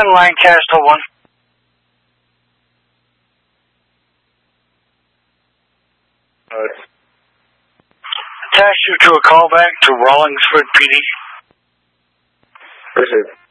Houston, Lancaster 1. Attach you to a callback to Rollingsford PD. Appreciate it.